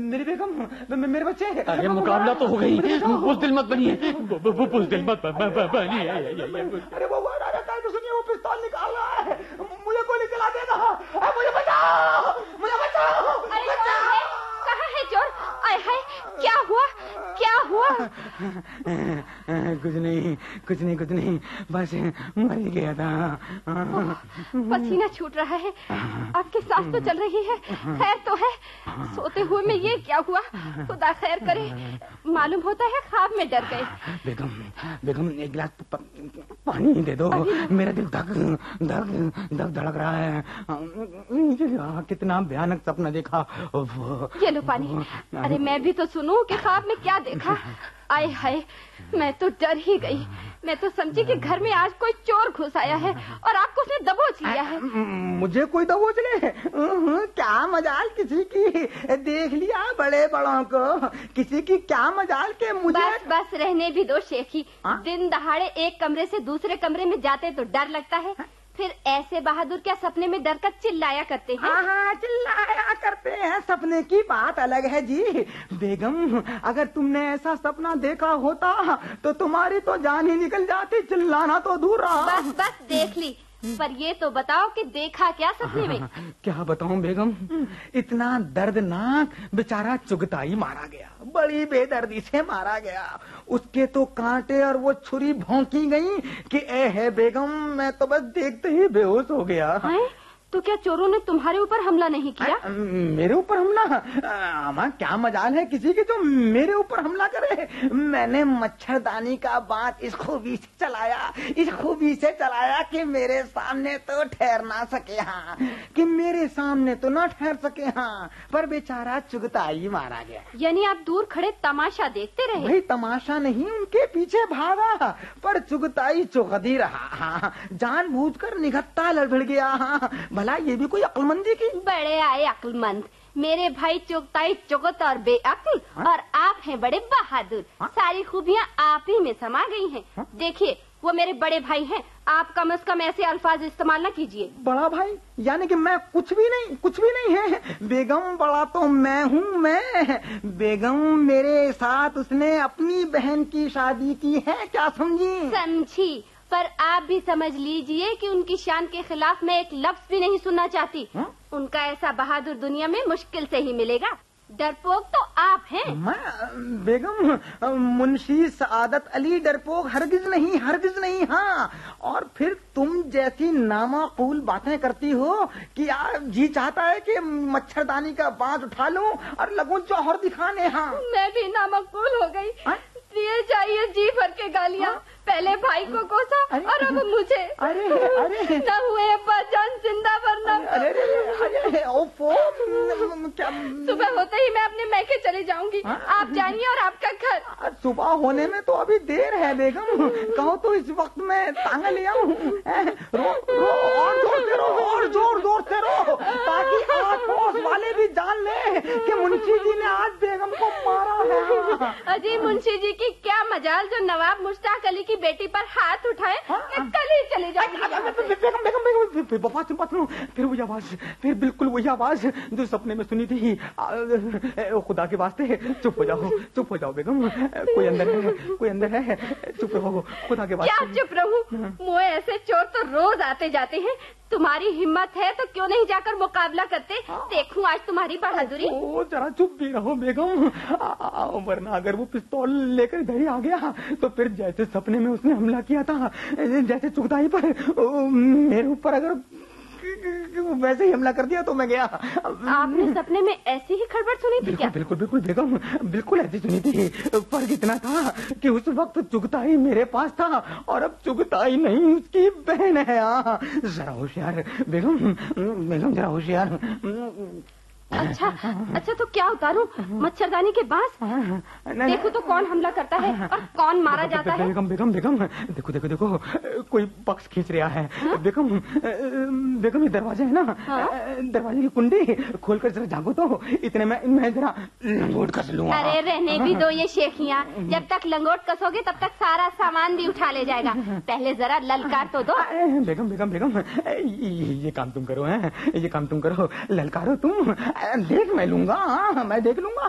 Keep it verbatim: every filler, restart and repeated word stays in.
मेरी बेगम, मेरे बच्चे। अरे मुकाबला तो हो गई, बुज़दिल मत बनिए, बुज़दिल मत बनिए। अरे वो तो सुनिए, वो पिस्तौल निकाल रहा है, मुझे गोली चला देगा। मुझे बचाओ, मुझे बचाओ, बचाओ। कहाँ है चोर? आए हाय, क्या हुआ, क्या हुआ? कुछ नहीं, कुछ नहीं, कुछ नहीं, बस मर ही गया था। पसीना छूट रहा है, आपकी सांस तो चल रही है, खैर तो है। सोते हुए में ये क्या हुआ, खुदा खैर करे। मालूम होता है ख्वाब में डर गए। बेगम, बेगम एक गिलास पानी दे दो, मेरा दिल धक धक धक धड़क रहा है। कितना भयानक सपना देखा। ये लो पानी। अरे मैं भी तो सुनूं कि ख्वाब में क्या देखा। आए हाय, मैं तो डर ही गई। मैं तो समझी कि घर में आज कोई चोर घुस आया है और आपको उसने दबोच लिया है। मुझे कोई दबोच ले? क्या मजाल किसी की, देख लिया बड़े बड़ों को, किसी की क्या मजाल के मुझे। बस बस रहने भी दो शेखी। दिन दहाड़े एक कमरे से दूसरे कमरे में जाते तो डर लगता है, फिर ऐसे बहादुर क्या सपने में डर कर चिल्लाया करते हैं? हाँ हाँ चिल्लाया करते हैं, सपने की बात अलग है जी। बेगम, अगर तुमने ऐसा सपना देखा होता तो तुम्हारी तो जान ही निकल जाती, चिल्लाना तो दूर रहा। बस बस देख ली, पर ये तो बताओ कि देखा क्या सपने में? क्या बताऊं बेगम, इतना दर्दनाक, बेचारा चुगताई मारा गया, बड़ी बेदर्दी से मारा गया। उसके तो कांटे और वो छुरी भौंकी गई कि ए है बेगम, मैं तो बस देखते ही बेहोश हो गया। है? तो क्या चोरों ने तुम्हारे ऊपर हमला नहीं किया? आ, मेरे ऊपर हमला? हमारा क्या मजाल है किसी की जो मेरे ऊपर हमला करे। मैंने मच्छरदानी का बात इस खूबी से चलाया, इस खूबी से चलाया कि मेरे सामने तो ठहर ना सके। हाँ, कि मेरे सामने तो ना ठहर सके। हाँ, पर बेचारा चुगताई मारा गया। यानी आप दूर खड़े तमाशा देखते रहे? भाई तमाशा नहीं, उनके पीछे भागा, पर चुगताई चुगती रहा। हाँ, जानबूझकर निगत्ता लड़ गया। हाँ, भला ये भी कोई अक्लमंदी की? बड़े आए अक्लमंद, मेरे भाई चुगताई चुगत और बेअक्ल, और आप हैं बड़े बहादुर। हा? सारी खूबियाँ आप ही में समा गई हैं। देखिए, वो मेरे बड़े भाई हैं, आप कम से कम ऐसे अल्फाज इस्तेमाल न कीजिए। बड़ा भाई यानी कि मैं कुछ भी नहीं, कुछ भी नहीं है बेगम। बड़ा तो मैं हूँ, मैं बेगम। मेरे साथ उसने अपनी बहन की शादी की है, क्या समझी? समझी, पर आप भी समझ लीजिए कि उनकी शान के खिलाफ मैं एक लफ्ज भी नहीं सुनना चाहती। हा? उनका ऐसा बहादुर दुनिया में मुश्किल से ही मिलेगा। डरपोक तो आप हैं। मैं बेगम, मुंशी सआदत अली डरपोक हरगिज नहीं, हरगिज नहीं। हाँ, और फिर तुम जैसी नामाकूल बातें करती हो कि यार जी चाहता है कि मच्छरदानी का बांस उठा लूं और लगूं जौहर दिखाने। हाँ, मैं भी नामाकूल हो गई। दिए जाइए जी भर के गालियाँ। पहले भाई को कोसा और अब मुझे। अरे अरे न हुए अब्बा जान जिंदा वरना। अरे अरे ओफो, क्या? सुबह होते ही मैं अपने मैके चली जाऊंगी। आप जानिए और आपका घर। सुबह होने में तो अभी देर है बेगम, कहो तो इस वक्त में तांगा ले आऊं। रो रो और जोर से रो, और जोर जोर से रो, ताकि आस पड़ोस वाले भी जान ले कि मुंशी जी ने आज बेगम को मारा है। अजी मुंशी जी की क्या मजाल जो नवाब मुश्ताक अली की बेटी पर हाथ उठाए। मैं कल ही चले जाऊंगी। बेगम बेगम बेगम फिर बफा से बात फिर वही आवाज, फिर बिल्कुल वही आवाज जो सपने में सुनी थी। खुदा के वास्ते चुप हो जाओ, चुप हो जाओ बेगम। कोई अंदर है, कोई अंदर है, चुप रहो खुदा के वास्ते। क्या चुप रहूं? मुझे ऐसे चोर तो रोज आते जाते हैं। तुम्हारी हिम्मत है तो क्यों नहीं जाकर मुकाबला करते? देखूं आज तुम्हारी बहादुरी। ओ जरा चुप भी रहो बेगम, वरना अगर वो पिस्तौल लेकर इधर ही आ गया तो फिर जैसे सपने में उसने हमला किया था, जैसे चुगताई पर मेरे ऊपर अगर वैसे ही हमला कर दिया तो मैं गया। आपने सपने में ऐसी ही खड़बड़ सुनी थी क्या? बिल्कुल बिल्कुल बेगम, बिल्कुल ऐसी सुनी थी। फर्क इतना था कि उस वक्त चुगताई मेरे पास था और अब चुगताई नहीं, उसकी बहन है। जरा होशियार बेगम, बेगम जरा होशियार। अच्छा अच्छा, तो क्या उतारूं? मच्छरदानी के बांस? देखो तो कौन हमला करता है और कौन मारा जाता है। बेगम बेगम बेगम देखो देखो देखो, कोई पक्ष खींच रहा है। हा? बेगम बेगम ये दरवाजा है ना, हाँ? दरवाजे की कुंडी खोलकर जरा झांको तो, इतने में मैं जरा लंगोट कस लूंगा। अरे रहने भी दो ये शेखियाँ, जब तक लंगोट कसोगे तब तक सारा सामान भी उठा ले जाएगा। पहले जरा ललकार तो दो। बेगम बेगम बेगम ये काम तुम करो, है ये काम तुम करो, ललकारो तुम। देख मैं लूंगा, मैं देख लूंगा।